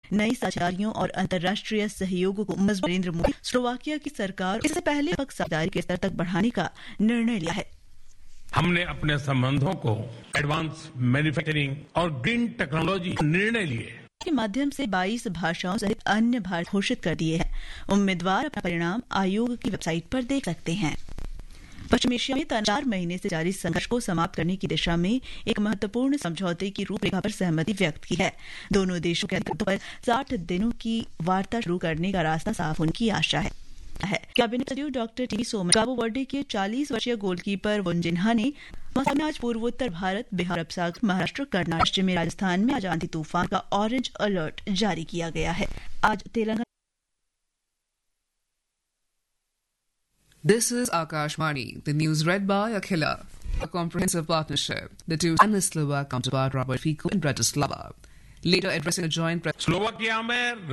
नई साझेदारियों और अंतर्राष्ट्रीय सहयोग को मजबूत नरेंद्र मोदी स्लोवाकिया की सरकार इससे पहले साझेदारी के स्तर तक बढ़ाने का निर्णय लिया है। हमने अपने संबंधों को एडवांस मैन्युफैक्चरिंग और ग्रीन टेक्नोलॉजी निर्णय लिए के माध्यम से 22 भाषाओं सहित अन्य भाषा घोषित कर दिए हैं। उम्मीदवार अपना परिणाम आयोग की वेबसाइट पर देख सकते हैं। पश्चिम एशिया में 4 महीने से जारी संघर्ष को समाप्त करने की दिशा में एक महत्वपूर्ण समझौते की रूपरेखा पर सहमति व्यक्त की है। दोनों देशों के अधिकारियों पर 60 दिनों की वार्ता शुरू करने का रास्ता साफ होने की आशा है। कैबिनेट सचिव डॉक्टर टी सोमन काबो वर्डे के 40 वर्षीय गोलकीपर वुनजिन्हा ने आज पूर्वोत्तर भारत, बिहार, अरब सागर, महाराष्ट्र, कर्नाटक, पश्चिमी राजस्थान में आज आंधी तूफान का ऑरेंज अलर्ट जारी किया गया है। आज Telangana. This is Akashvani, the news read by Akhila. A comprehensive partnership. The two and the Slovak counterpart Robert Fico in Bratislava. Later addressing a joint Slovakia में